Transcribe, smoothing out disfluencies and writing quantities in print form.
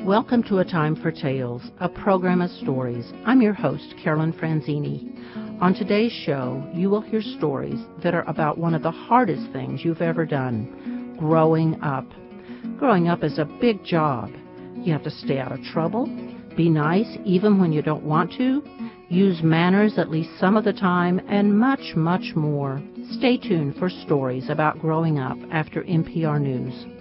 Welcome to A Time for Tales, a program of stories. I'm your host, Carolyn Franzini. On today's show, you will hear stories that are about one of the hardest things you've ever done, growing up. Growing up is a big job. You have to stay out of trouble, be nice even when you don't want to, use manners at least some of the time, and much, much more. Stay tuned for stories about growing up after NPR News.